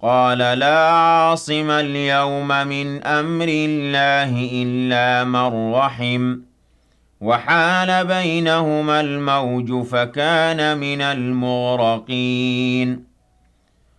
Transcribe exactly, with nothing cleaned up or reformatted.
قال لا عاصم اليوم من أمر الله إلا من رحم وحال بينهما الموج فكان من المغرقين